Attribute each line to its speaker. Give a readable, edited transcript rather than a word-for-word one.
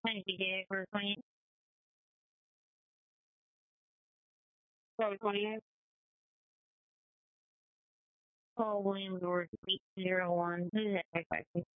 Speaker 1: Thank you, Jack, for 20. For 28. Paul Williams or 801. Who's that?